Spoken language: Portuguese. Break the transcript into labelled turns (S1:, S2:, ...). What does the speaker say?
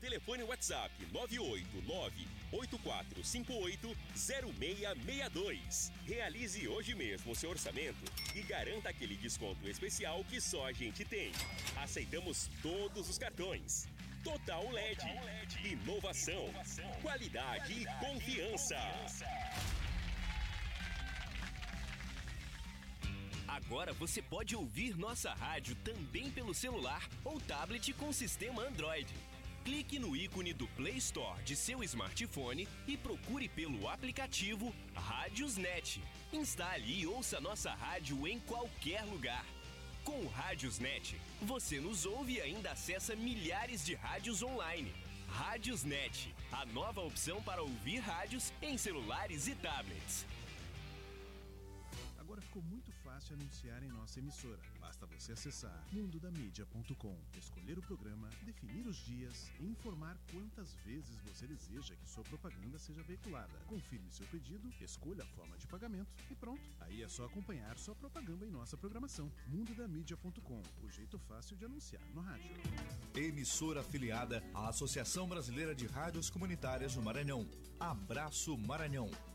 S1: Telefone WhatsApp 989-8458-0662. Realize hoje mesmo o seu orçamento e garanta aquele desconto especial que só a gente tem. Aceitamos todos os cartões. Total LED. Inovação, qualidade e confiança.
S2: Agora você pode ouvir nossa rádio também pelo celular ou tablet com sistema Android. Clique no ícone do Play Store de seu smartphone e procure pelo aplicativo Rádiosnet. Instale e ouça nossa rádio em qualquer lugar. Com o Rádiosnet, você nos ouve e ainda acessa milhares de rádios online. Rádiosnet, a nova opção para ouvir rádios em celulares e tablets.
S3: Agora ficou muito fácil anunciar em nossa emissora. Basta você acessar mundodamídia.com, escolher o programa, definir os dias e informar quantas vezes você deseja que sua propaganda seja veiculada. Confirme seu pedido, escolha a forma de pagamento e pronto. Aí é só acompanhar sua propaganda em nossa programação. mundodamídia.com, o jeito fácil de anunciar no rádio.
S4: Emissora afiliada à Associação Brasileira de Rádios Comunitárias do Maranhão. Abraço Maranhão.